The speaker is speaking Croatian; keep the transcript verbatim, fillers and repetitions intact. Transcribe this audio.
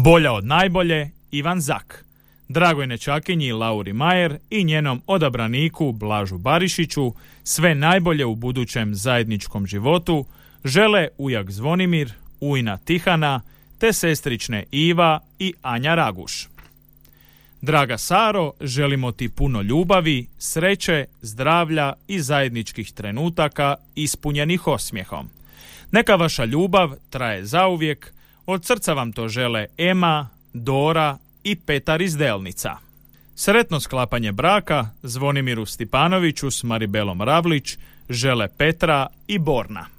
Bolja od najbolje Ivan Zak, dragoj nećakinji Lauri Majer i njenom odabraniku Blažu Barišiću sve najbolje u budućem zajedničkom životu žele ujak Zvonimir, ujna Tihana te sestrične Iva i Anja Raguš. Draga Saro, želimo ti puno ljubavi, sreće, zdravlja i zajedničkih trenutaka ispunjenih osmijehom. Neka vaša ljubav traje zauvijek, od srca vam to žele Ema, Dora i Petar iz Delnica. Sretno sklapanje braka Zvonimiru Stipanoviću s Maribelom Ravlić žele Petra i Borna.